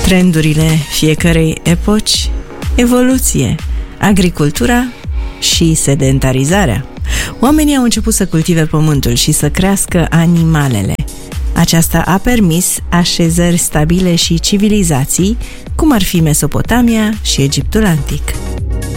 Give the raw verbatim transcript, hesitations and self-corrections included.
Trendurile fiecărei epoci, evoluție, agricultura și sedentarizarea. Oamenii au început să cultive pământul și să crească animalele. Aceasta a permis așezări stabile și civilizații, cum ar fi Mesopotamia și Egiptul Antic.